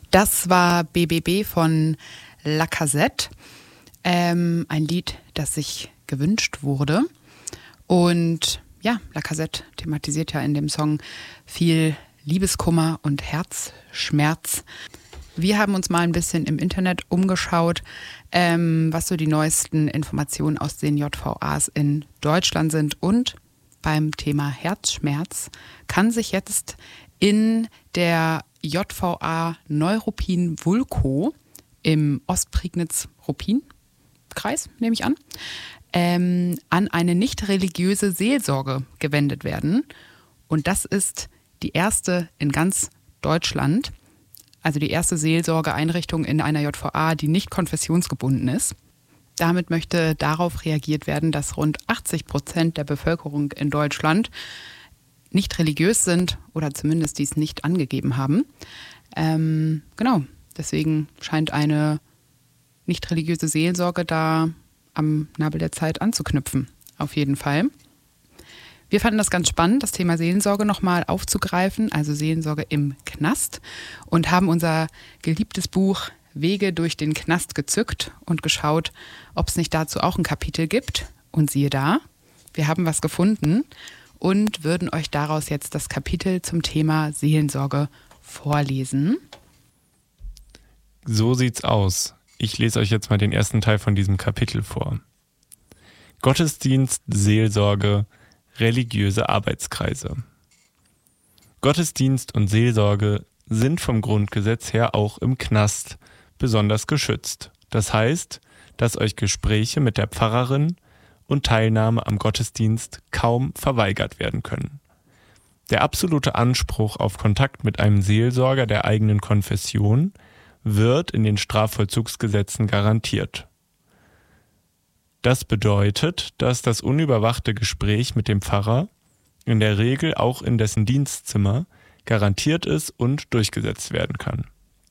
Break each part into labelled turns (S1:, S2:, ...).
S1: Das war BBB von Lacazette, ein Lied, das sich gewünscht wurde. Und ja, Lacazette thematisiert ja in dem Song viel Liebeskummer und Herzschmerz. Wir haben uns mal ein bisschen im Internet umgeschaut, was so die neuesten Informationen aus den JVAs in Deutschland sind. Und beim Thema Herzschmerz kann sich jetzt in der JVA Neuruppin-Vulkow im Ostprignitz-Ruppin-Kreis, nehme ich an eine nicht religiöse Seelsorge gewendet werden. Und das ist die erste in ganz Deutschland, also die erste Seelsorgeeinrichtung in einer JVA, die nicht konfessionsgebunden ist. Damit möchte darauf reagiert werden, dass rund 80% der Bevölkerung in Deutschland nicht religiös sind oder zumindest dies nicht angegeben haben. Genau, deswegen scheint eine nicht religiöse Seelsorge da am Nabel der Zeit anzuknüpfen, auf jeden Fall. Wir fanden das ganz spannend, das Thema Seelsorge nochmal aufzugreifen, also Seelsorge im Knast, und haben unser geliebtes Buch Wege durch den Knast gezückt und geschaut, ob es nicht dazu auch ein Kapitel gibt. Und siehe da, wir haben was gefunden und würden euch daraus jetzt das Kapitel zum Thema Seelsorge vorlesen.
S2: So sieht's aus. Ich lese euch jetzt mal den ersten Teil von diesem Kapitel vor. Gottesdienst, Seelsorge, religiöse Arbeitskreise. Gottesdienst und Seelsorge sind vom Grundgesetz her auch im Knast besonders geschützt. Das heißt, dass euch Gespräche mit der Pfarrerin und Teilnahme am Gottesdienst kaum verweigert werden können. Der absolute Anspruch auf Kontakt mit einem Seelsorger der eigenen Konfession wird in den Strafvollzugsgesetzen garantiert. Das bedeutet, dass das unüberwachte Gespräch mit dem Pfarrer in der Regel auch in dessen Dienstzimmer garantiert ist und durchgesetzt werden kann.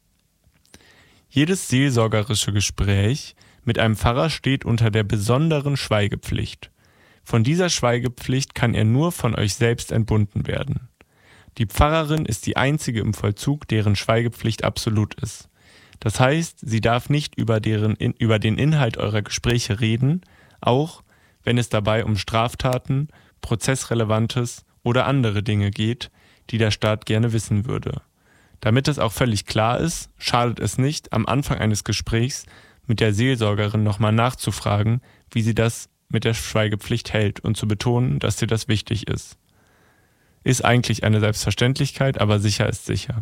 S2: Jedes seelsorgerische Gespräch mit einem Pfarrer steht unter der besonderen Schweigepflicht. Von dieser Schweigepflicht kann er nur von euch selbst entbunden werden. Die Pfarrerin ist die einzige im Vollzug, deren Schweigepflicht absolut ist. Das heißt, sie darf nicht über den Inhalt eurer Gespräche reden, auch wenn es dabei um Straftaten, Prozessrelevantes oder andere Dinge geht, die der Staat gerne wissen würde. Damit es auch völlig klar ist, schadet es nicht, am Anfang eines Gesprächs mit der Seelsorgerin nochmal nachzufragen, wie sie das mit der Schweigepflicht hält und zu betonen, dass dir das wichtig ist. Ist eigentlich eine Selbstverständlichkeit, aber sicher ist sicher.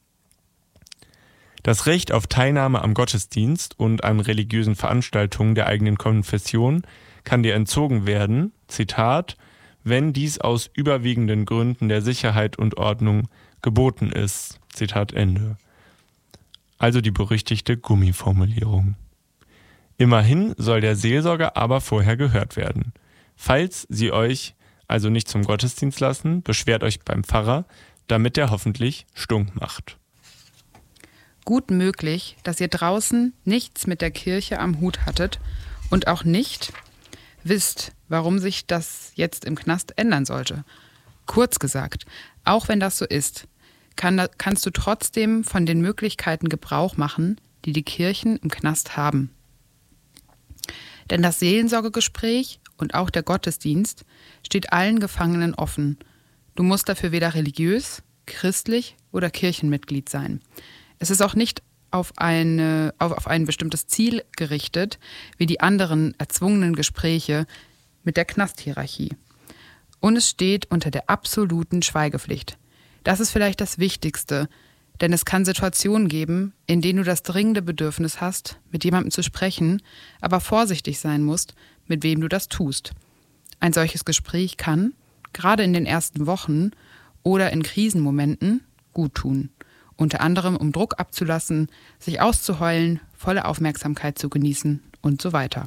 S2: Das Recht auf Teilnahme am Gottesdienst und an religiösen Veranstaltungen der eigenen Konfession kann dir entzogen werden, Zitat, wenn dies aus überwiegenden Gründen der Sicherheit und Ordnung geboten ist, Zitat Ende. Also die berüchtigte Gummiformulierung. Immerhin soll der Seelsorger aber vorher gehört werden. Falls sie euch also nicht zum Gottesdienst lassen, beschwert euch beim Pfarrer, damit er hoffentlich stunk macht.
S1: Gut möglich, dass ihr draußen nichts mit der Kirche am Hut hattet und auch nicht wisst, warum sich das jetzt im Knast ändern sollte. Kurz gesagt, auch wenn das so ist, kannst du trotzdem von den Möglichkeiten Gebrauch machen, die die Kirchen im Knast haben. Denn das Seelsorgegespräch und auch der Gottesdienst steht allen Gefangenen offen. Du musst dafür weder religiös, christlich oder Kirchenmitglied sein. Es ist auch nicht auf ein bestimmtes Ziel gerichtet, wie die anderen erzwungenen Gespräche mit der Knasthierarchie. Und es steht unter der absoluten Schweigepflicht. Das ist vielleicht das Wichtigste, denn es kann Situationen geben, in denen du das dringende Bedürfnis hast, mit jemandem zu sprechen, aber vorsichtig sein musst, mit wem du das tust. Ein solches Gespräch kann, gerade in den ersten Wochen oder in Krisenmomenten, gut tun. Unter anderem, um Druck abzulassen, sich auszuheulen, volle Aufmerksamkeit zu genießen und so weiter.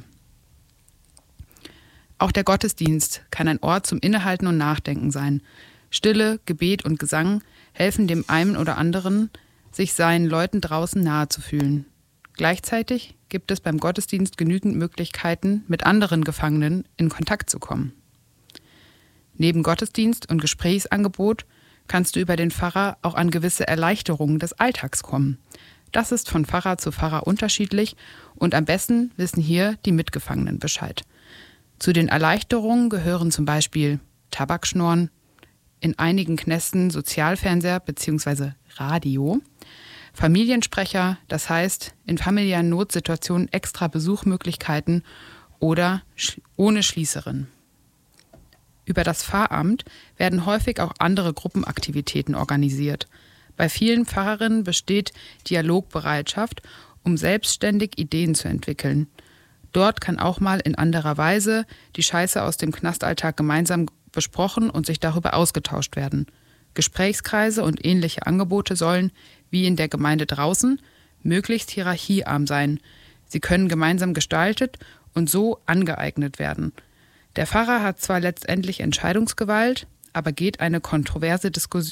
S1: Auch der Gottesdienst kann ein Ort zum Innehalten und Nachdenken sein. Stille, Gebet und Gesang helfen dem einen oder anderen, sich seinen Leuten draußen nahe zu fühlen. Gleichzeitig gibt es beim Gottesdienst genügend Möglichkeiten, mit anderen Gefangenen in Kontakt zu kommen. Neben Gottesdienst und Gesprächsangebot kannst du über den Pfarrer auch an gewisse Erleichterungen des Alltags kommen. Das ist von Pfarrer zu Pfarrer unterschiedlich und am besten wissen hier die Mitgefangenen Bescheid. Zu den Erleichterungen gehören zum Beispiel Tabakschnorren, in einigen Knästen Sozialfernseher bzw. Radio, Familiensprecher, das heißt in familiären Notsituationen extra Besuchmöglichkeiten oder ohne Schließerin. Über das Pfarramt werden häufig auch andere Gruppenaktivitäten organisiert. Bei vielen Pfarrerinnen besteht Dialogbereitschaft, um selbstständig Ideen zu entwickeln. Dort kann auch mal in anderer Weise die Scheiße aus dem Knastalltag gemeinsam besprochen und sich darüber ausgetauscht werden. Gesprächskreise und ähnliche Angebote sollen, wie in der Gemeinde draußen, möglichst hierarchiearm sein. Sie können gemeinsam gestaltet und so angeeignet werden. Der Pfarrer hat zwar letztendlich Entscheidungsgewalt, aber gegen eine kontroverse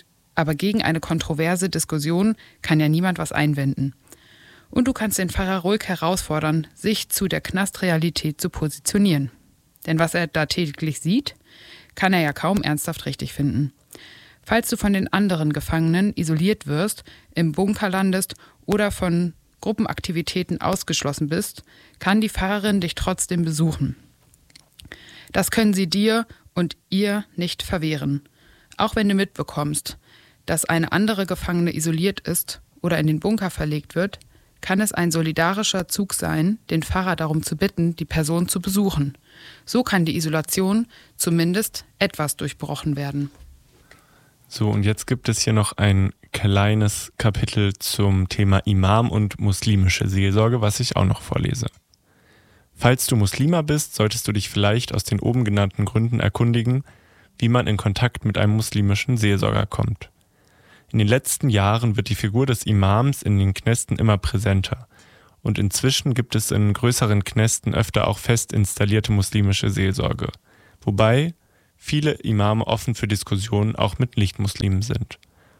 S1: Diskussion kann ja niemand was einwenden. Und du kannst den Pfarrer ruhig herausfordern, sich zu der Knastrealität zu positionieren. Denn was er da täglich sieht, kann er ja kaum ernsthaft richtig finden. Falls du von den anderen Gefangenen isoliert wirst, im Bunker landest oder von Gruppenaktivitäten ausgeschlossen bist, kann die Pfarrerin dich trotzdem besuchen. Das können sie dir und ihr nicht verwehren. Auch wenn du mitbekommst, dass eine andere Gefangene isoliert ist oder in den Bunker verlegt wird, kann es ein solidarischer Zug sein, den Pfarrer darum zu bitten, die Person zu besuchen. So kann die Isolation zumindest etwas durchbrochen werden.
S2: So, und jetzt gibt es hier noch ein kleines Kapitel zum Thema Imam und muslimische Seelsorge, was ich auch noch vorlese. Falls du Muslima bist, solltest du dich vielleicht aus den oben genannten Gründen erkundigen, wie man in Kontakt mit einem muslimischen Seelsorger kommt. In den letzten Jahren wird die Figur des Imams in den Knästen immer präsenter und inzwischen gibt es in größeren Knästen öfter auch fest installierte muslimische Seelsorge, wobei viele Imame offen für Diskussionen auch mit Nicht-Muslimen sind.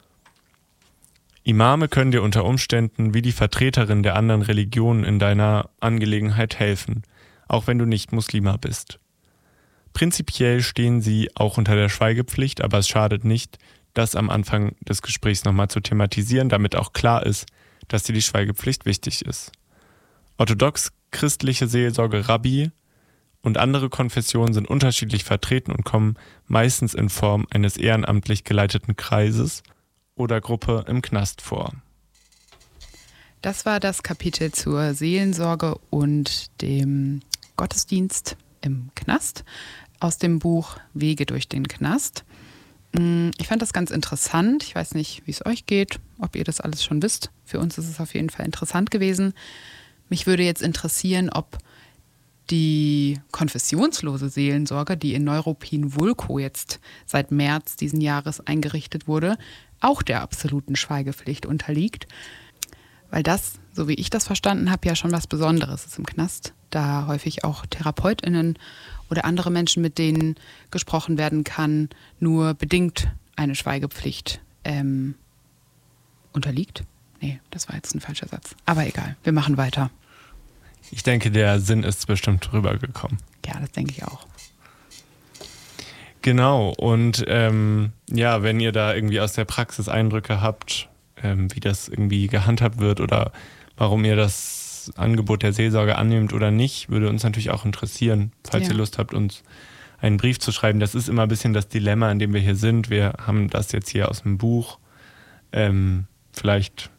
S2: Imame können dir unter Umständen wie die Vertreterin der anderen Religionen in deiner Angelegenheit helfen, auch wenn du nicht Muslima bist. Prinzipiell stehen sie auch unter der Schweigepflicht, aber es schadet nicht, das am Anfang des Gesprächs nochmal zu thematisieren, damit auch klar ist, dass dir die Schweigepflicht wichtig ist. Orthodox-christliche Seelsorge, Rabbi und andere Konfessionen sind unterschiedlich vertreten und kommen meistens in Form eines ehrenamtlich geleiteten Kreises oder Gruppe im Knast vor.
S1: Das war das Kapitel zur Seelensorge und dem Gottesdienst im Knast aus dem Buch Wege durch den Knast. Ich fand das ganz interessant. Ich weiß nicht, wie es euch geht, ob ihr das alles schon wisst. Für uns ist es auf jeden Fall interessant gewesen. Mich würde jetzt interessieren, ob die konfessionslose Seelensorge, die in Neuruppin-Wulkow jetzt seit März diesen Jahres eingerichtet wurde, auch der absoluten Schweigepflicht unterliegt. Weil das, so wie ich das verstanden habe, ja schon was Besonderes ist im Knast, da häufig auch TherapeutInnen oder andere Menschen, mit denen gesprochen werden kann, nur bedingt eine Schweigepflicht unterliegt. Nee, das war jetzt ein falscher Satz. Aber egal, wir machen weiter.
S2: Ich denke, der Sinn ist bestimmt rübergekommen.
S1: Ja, das denke ich auch.
S2: Genau, und ja, wenn ihr da irgendwie aus der Praxis Eindrücke habt, wie das irgendwie gehandhabt wird oder warum ihr das Angebot der Seelsorge annehmt oder nicht, würde uns natürlich auch interessieren, falls ihr Lust habt, uns einen Brief zu schreiben. Das ist immer ein bisschen das Dilemma, in dem wir hier sind. Wir haben das jetzt hier aus dem Buch. Vielleicht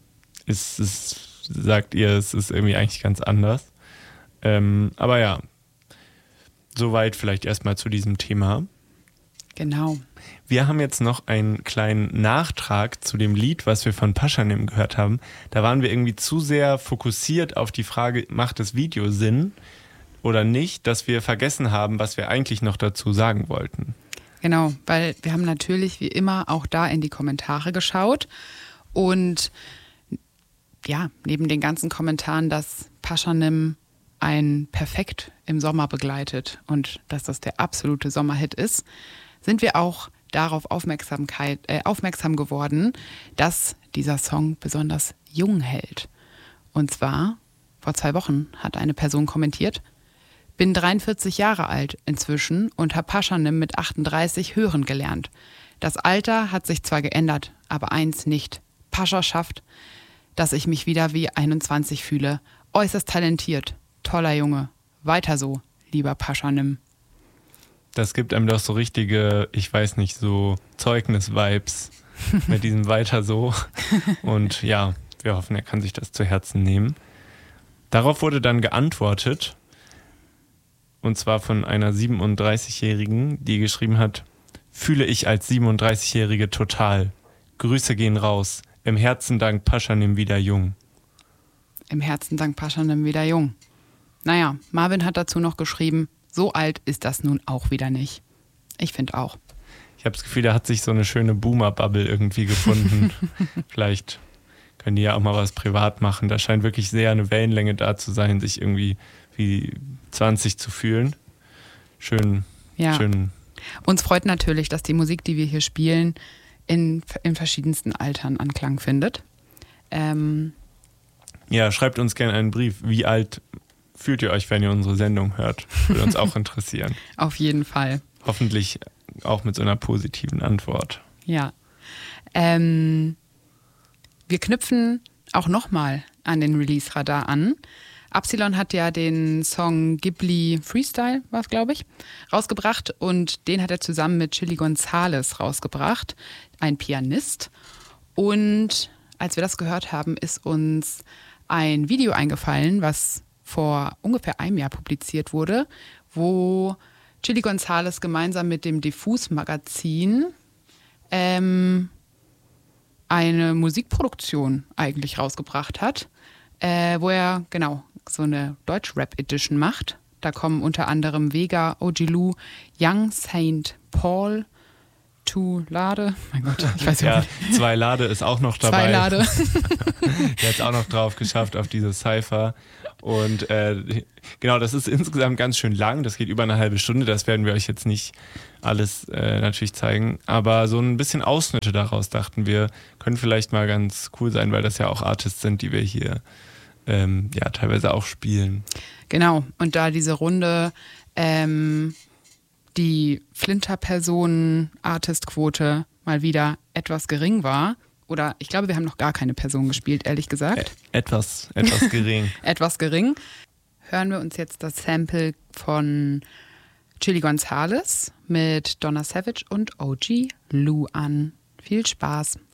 S2: sagt ihr, es ist irgendwie eigentlich ganz anders. Aber ja, soweit vielleicht erstmal zu diesem Thema.
S1: Genau.
S2: Wir haben jetzt noch einen kleinen Nachtrag zu dem Lied, was wir von Paschanim gehört haben. Da waren wir irgendwie zu sehr fokussiert auf die Frage, macht das Video Sinn oder nicht, dass wir vergessen haben, was wir eigentlich noch dazu sagen wollten.
S1: Genau, weil wir haben natürlich wie immer auch da in die Kommentare geschaut und ja, neben den ganzen Kommentaren, dass Paschanim ein Perfekt im Sommer begleitet und dass das der absolute Sommerhit ist, sind wir auch darauf aufmerksam geworden, dass dieser Song besonders jung hält. Und zwar, vor 2 Wochen hat eine Person kommentiert: Bin 43 Jahre alt inzwischen und habe Paschanim mit 38 hören gelernt. Das Alter hat sich zwar geändert, aber eins nicht: Pascha schafft dass ich mich wieder wie 21 fühle. Äußerst talentiert. Toller Junge. Weiter so, lieber Paschanim.
S2: Das gibt einem doch so richtige, ich weiß nicht, so Zeugnis-Vibes mit diesem Weiter so. Und ja, wir hoffen, er kann sich das zu Herzen nehmen. Darauf wurde dann geantwortet, und zwar von einer 37-Jährigen, die geschrieben hat: Fühle ich als 37-Jährige total. Grüße gehen raus. Im Herzen dank Paschanim wieder jung.
S1: Im Herzen dank Paschanim wieder jung. Naja, Marvin hat dazu noch geschrieben, so alt ist das nun auch wieder nicht. Ich finde auch.
S2: Ich habe das Gefühl, da hat sich so eine schöne Boomer-Bubble irgendwie gefunden. Vielleicht können die ja auch mal was privat machen. Da scheint wirklich sehr eine Wellenlänge da zu sein, sich irgendwie wie 20 zu fühlen. Schön.
S1: Uns freut natürlich, dass die Musik, die wir hier spielen, in verschiedensten Altern Anklang findet.
S2: Ja, schreibt uns gerne einen Brief. Wie alt fühlt ihr euch, wenn ihr unsere Sendung hört? Würde uns auch interessieren.
S1: Auf jeden Fall.
S2: Hoffentlich auch mit so einer positiven Antwort.
S1: Ja. Wir knüpfen auch nochmal an den Release-Radar an. Absilon hat ja den Song Ghibli Freestyle, war es, glaube ich, rausgebracht. Und den hat er zusammen mit Chilly Gonzales rausgebracht, ein Pianist. Und als wir das gehört haben, ist uns ein Video eingefallen, was vor ungefähr einem Jahr publiziert wurde, wo Chilly Gonzales gemeinsam mit dem Diffus-Magazin eine Musikproduktion eigentlich rausgebracht hat, wo er so eine Deutsch-Rap-Edition macht. Da kommen unter anderem Vega, Ojilu, Young Saint Paul, Lade. Mein Gott, ich weiß
S2: ja, 2 Lade ist auch noch dabei.
S1: 2 Lade.
S2: Der hat es auch noch drauf geschafft auf diese Cypher. Und genau, das ist insgesamt ganz schön lang. Das geht über eine halbe Stunde. Das werden wir euch jetzt nicht alles natürlich zeigen. Aber so ein bisschen Ausschnitte daraus, dachten wir, können vielleicht mal ganz cool sein, weil das ja auch Artists sind, die wir hier teilweise auch spielen.
S1: Genau. Und da diese Runde die Flinter-Personen-Artist-Quote mal wieder etwas gering war. Oder ich glaube, wir haben noch gar keine Person gespielt, ehrlich gesagt.
S2: Etwas gering.
S1: Etwas gering. Hören wir uns jetzt das Sample von Chilly Gonzales mit Donna Savage und OG Lou an. Viel Spaß.